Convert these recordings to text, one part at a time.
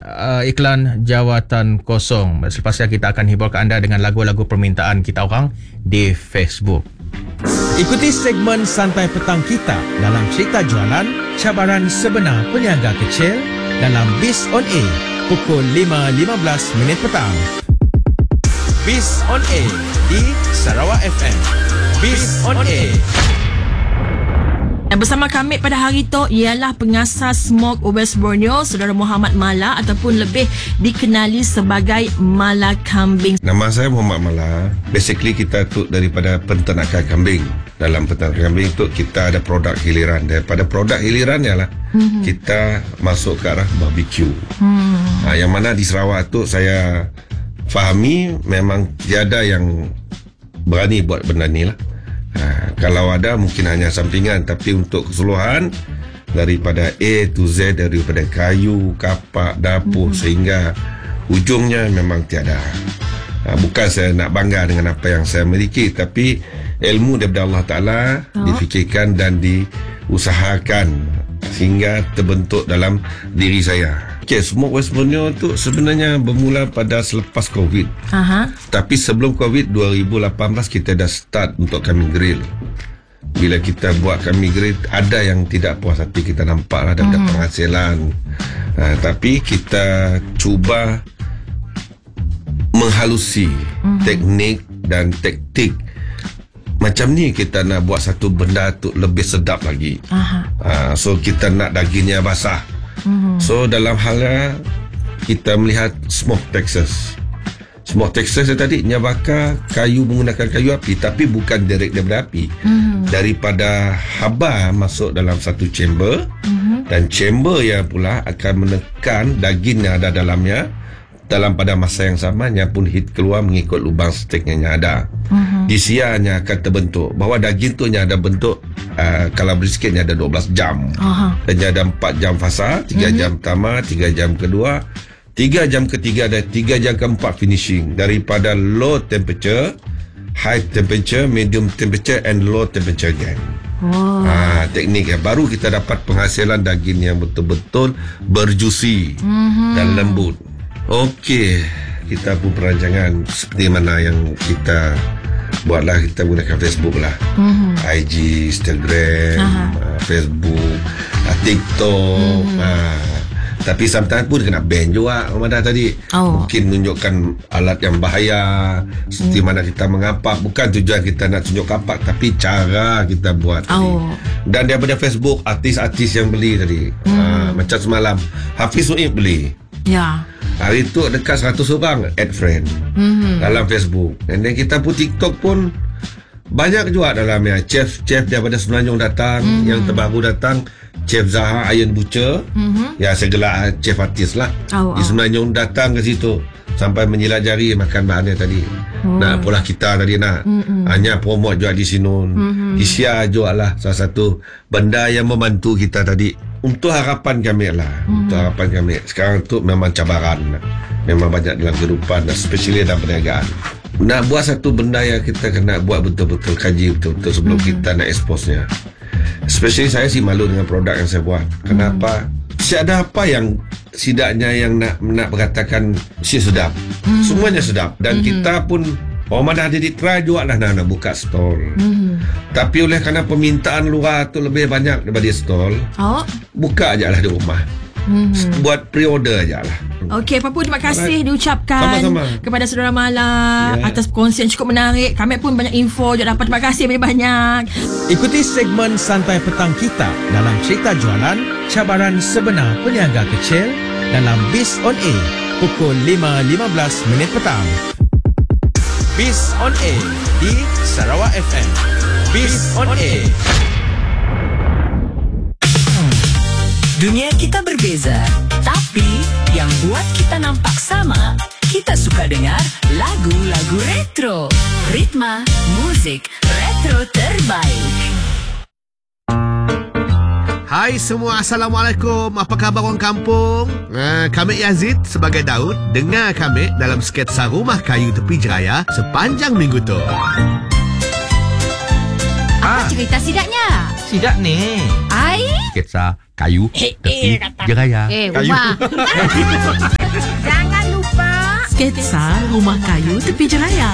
iklan jawatan kosong. Selepasnya kita akan hiburkan anda dengan lagu-lagu permintaan kita orang di Facebook. Ikuti segmen Santai Petang kita dalam cerita jualan cabaran sebenar peniaga kecil dalam Biz on Air pukul 5.15 petang. Biz on Air di Sarawak FM. Biz on Air. Dan bersama kami pada hari itu ialah pengasas Smoke West Borneo, Saudara Muhammad Mala ataupun lebih dikenali sebagai Mala Kambing. Nama saya Muhammad Mala. Basically kita tu daripada penternakan kambing. Dalam penternakan kambing tu kita ada produk hiliran. Daripada produk hilirannya lah kita masuk ke arah barbecue. Yang mana di Sarawak tu saya fahami memang tiada yang berani buat benda ni lah. Kalau ada mungkin hanya sampingan, tapi untuk keseluruhan daripada A to Z, daripada kayu, kapak, dapur sehingga ujungnya memang tiada. Bukan saya nak bangga dengan apa yang saya miliki, tapi ilmu daripada Allah Ta'ala difikirkan dan diusahakan sehingga terbentuk dalam diri saya. Okay, Smoke West Borneo tu sebenarnya bermula pada selepas COVID. Tapi sebelum COVID 2018 kita dah start untuk kambing grill. Bila kita buat kambing grill, ada yang tidak puas hati, kita nampak lah dapat penghasilan. Tapi kita cuba menghalusi teknik dan taktik. Macam ni kita nak buat satu benda tu lebih sedap lagi. So kita nak dagingnya basah. So dalam halnya kita melihat Smoke Texas. Smoke Texas tadi bakar kayu menggunakan kayu api, tapi bukan direct daripada api. Daripada haba masuk dalam satu chamber, dan chamber yang pula akan menekan daging yang ada dalamnya dalam pada masa yang samanya pun heat keluar mengikut lubang steaknya yang ada. DCR-nya akan terbentuk bahawa daging tu yang ada bentuk kalau bersikitnya ada 12 jam. Dan ada 4 jam fasa, 3 jam pertama, 3 jam kedua, 3 jam ketiga dan 3 jam keempat finishing. Daripada low temperature, high temperature, medium temperature and low temperature again. Teknik yang baru kita dapat penghasilan daging yang betul-betul berjusi dan lembut. Okey, kita pun perancangan seperti mana yang kita buatlah, kita gunakan Facebook lah, IG, Instagram, Facebook, TikTok. Tapi sometimes pun kena ban juga Ramadan tadi. Mungkin menunjukkan alat yang bahaya, seperti mana kita mengapak. Bukan tujuan kita nak tunjuk kapak, tapi cara kita buat tadi. Dan daripada Facebook, artis-artis yang beli tadi, macam semalam Hafiz Suib beli. Hari tu dekat 100 orang add friend dalam Facebook. Dan kita pun TikTok pun banyak juga dalamnya. Chef daripada Semenanjung datang, yang terbaru datang Chef Zaha Iron Butcher. Ya, saya gelak chef artis lah. Di Semenanjung datang ke situ sampai menjilat jari makan bahannya tadi. Nak pula kita tadi nak hanya promote juga di sini. Isia juga lah salah satu benda yang membantu kita tadi. Untuk harapan kami lah, untuk harapan kami sekarang tu memang cabaran, memang banyak dalam kehidupan, especially dalam perniagaan. Nak buat satu benda yang kita kena buat betul-betul, kaji betul-betul sebelum kita nak expose-nya. Especially saya sih malu dengan produk yang saya buat. Kenapa? Siapa apa yang sidaknya yang nak berkatakan si sedap. Semuanya sedap. Dan kita pun orang mana ada di try juga lah nak buka stall. Tapi oleh kerana permintaan luar tu lebih banyak daripada stall, buka aja lah di rumah. Buat pre-order aja lah. Okey, Pak Pu, terima kasih diucapkan Sama-sama kepada Saudara Mala atas perkongsian cukup menarik. Kami pun banyak info juga dapat. Terima kasih banyak-banyak. Ikuti segmen Santai Petang kita dalam cerita jualan cabaran sebenar peniaga kecil dalam Biz on Air pukul 5.15 petang. Biz on Air di Sarawak FM. Biz on Air. Dunia kita berbeza, tapi yang buat kita nampak sama, kita suka dengar lagu-lagu retro. Ritma, muzik, retro terbaik. Hai semua, Assalamualaikum. Apa khabar orang kampung? Kami Yazid sebagai Daud. Dengar kami dalam sketsa Rumah Kayu Tepi Jeraya sepanjang minggu tu. Apa cerita sidaknya? Sidak ni. Ai? Sketsa kayu tepi jeraya. Rumah. Sketsa Rumah Kayu Tepi Jeraya.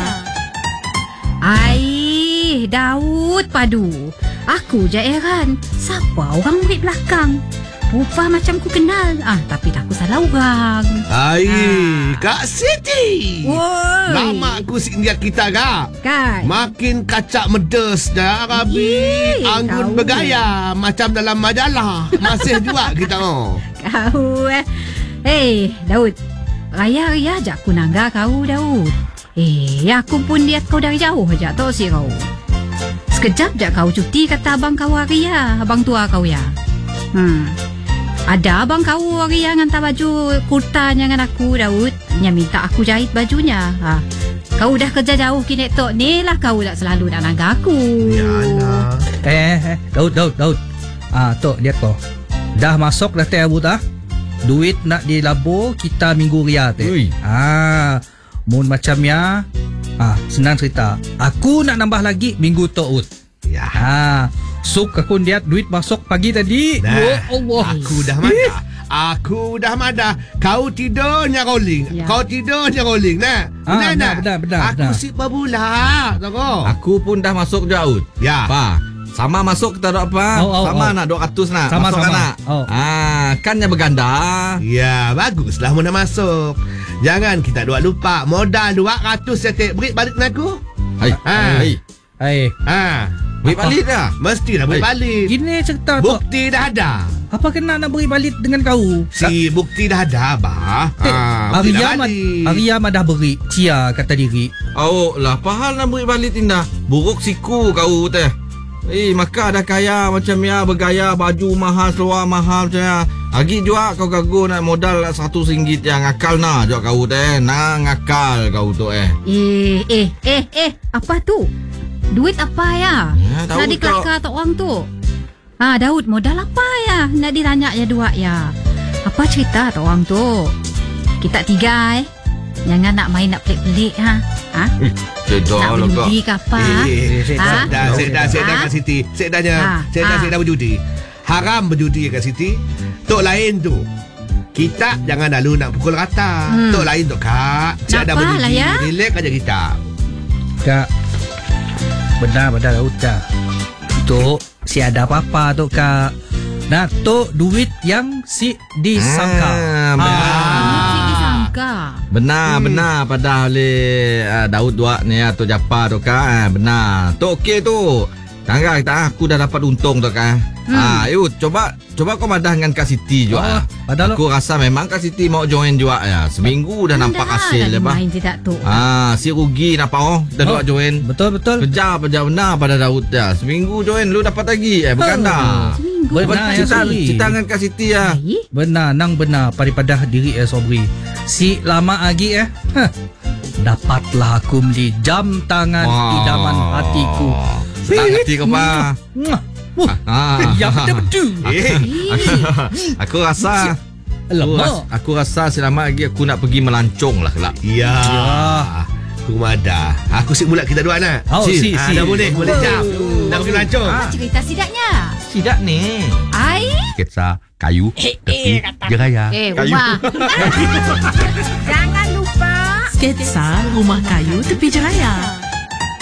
Ai, Daud padu. Aku je heran. Siapa orang murid belakang? Rupa macam ku kenal. Tapi takut salah orang. Hai, Kak Siti. Woi. Lama aku lihat kita, Kak. Kan? Makin kacak medes dah, Rabi. Yee, Anggun kau. bergaya macam dalam majalah. Masih juga kita. Kau Daud. Raya-raya ajak aku nangga kau, Daud. Aku pun lihat kau dari jauh aja tau si kau. Sekejap je kau cuti kata abang kau Arya, abang tua kau ya. Ada abang kau Arya hantar baju kurtanya dengan aku, Daud. Nya minta aku jahit bajunya. Kau dah kerja jauh kini tok ni lah kau tak selalu nak nangga aku. Yalah. Daud. Tok lihat kau. Dah masuk dah teh abu dah. Duit nak dilabur kita minggu ria teh. Ui. Mun macam ya. Senang cerita. Aku nak nambah lagi minggu tok. Ya. Suk aku lihat duit masuk pagi tadi. Nah, Ya Allah. Aku dah madah. Kau tidurnya rolling. Ya. Kau tidurnya rolling. Nah. Benar. Aku si pabula. Tahu. Aku pun dah masuk jauh. Ya. Pa, sama masuk kita dok apa? Sama nak 200 nak. Sama, masuk sama. nak. Kan yang berganda. Ya, baguslah mu nak masuk. Jangan kita lupa modal 200 setek beri balik dengan aku. Hai. Beri balik dah. Mestilah beri balik. Gini cerita tok. Bukti dah ada. Apa kena nak beri balik dengan kau? Si bukti dah ada, bah. Bukti dah balik. Arya mah dah beri. Cia kata diri. Lah, pahal nak beri balik tindah. Buruk siku kau teh. Maka dah kaya macam ya, bergaya, baju mahal, seluar mahal macam ya. Lagi juga kau gagu nak modal RM1 yang ngakal na juga kau teh. Ngakal kau tu Apa tu? Duit apa ya? tahu Nak dikelakar tak orang tu? Daud, modal apa ya? Nak ditanya ya dua ya. Apa cerita tak orang tu? Kita tiga Jangan nak main nak pelik-pelik Sedar Nak lah kau. berjudi ke apa? Sedar Kak Siti. Sedar berjudi. Haram berjudi Kak Siti. Tok lain tu. Kita jangan lalu nak pukul rata. Tok lain tu, Kak. Siapa Nampak berjudi. lah ya. Relax aja kita. Kak. Benar Daud Kak. Tok, si ada apa-apa Tok Kak. Nah, Tok duit yang si disangka. Disangka. Benar pada oleh Daud dua ni Tok Japar tu kan. Benar. Tok okey tu. Tangga kita aku dah dapat untung tu kan. Coba kau madah dengan Kak Siti juga. Aku rasa memang Kak Siti mau join juga ya. Seminggu dah nampak hasil ya bah. Main tidak tu. Si rugi nampak kita dua join. Betul. Kerja benar pada Daud ya. Seminggu join lu dapat lagi berganda. Benar ya Sobri. Cerita dengan Kak Siti ya. Benar daripada diri Sobri. Si lama lagi dapatlah aku beli jam tangan idaman hatiku. Tak ngerti kau apa. Ya betul. Aku rasa Aku rasa selama lagi aku nak pergi melancong lah kelak. Ya. Aku madah. Aku sip bulat kita dua nak. Si. Dah boleh jap. Dah pergi lancung. Cerita sidaknya. Sidak ni. Sketsa kayu tepi jeraya. Rumah. Jangan lupa Sketsa Rumah Kayu Tepi Jeraya.